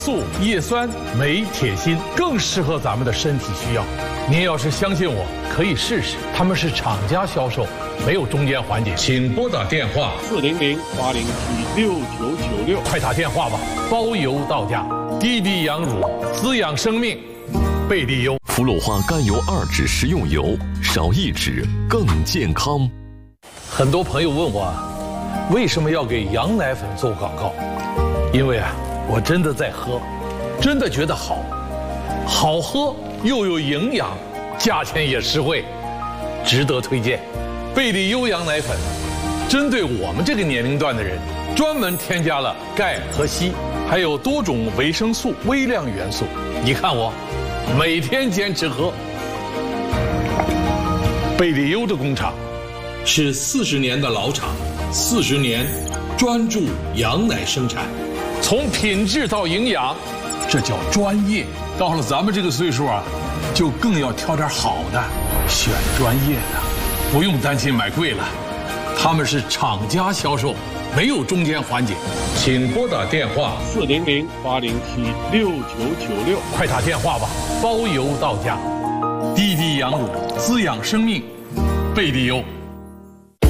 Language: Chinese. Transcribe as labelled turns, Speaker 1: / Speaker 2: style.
Speaker 1: 素、叶酸、镁、铁、锌，更适合咱们的身体需要。您要是相信我，可以试试。他们是厂家销售，没有中间环节。请拨打电话
Speaker 2: 400-807-6996，
Speaker 1: 快打电话吧，包邮到家。滴滴羊乳，滋养生命，贝利优。
Speaker 3: 氟鲁化甘油2酯食用油，少1酯更健康。
Speaker 1: 很多朋友问我，为什么要给羊奶粉做广告？因为我真的在喝，真的觉得好喝又有营养，价钱也实惠，值得推荐。贝利优羊奶粉针对我们这个年龄段的人，专门添加了钙和硒，还有多种维生素、微量元素。你看我每天坚持喝。贝利优的工厂是40年的老厂，40年专注羊奶生产，从品质到营养，这叫专业。到了咱们这个岁数就更要挑点好的，选专业的，不用担心买贵了。他们是厂家销售，没有中间环节。请拨打电话
Speaker 2: 400-807-6996，
Speaker 1: 快打电话吧，包邮到家。滴滴羊乳，滋养生命，贝利优。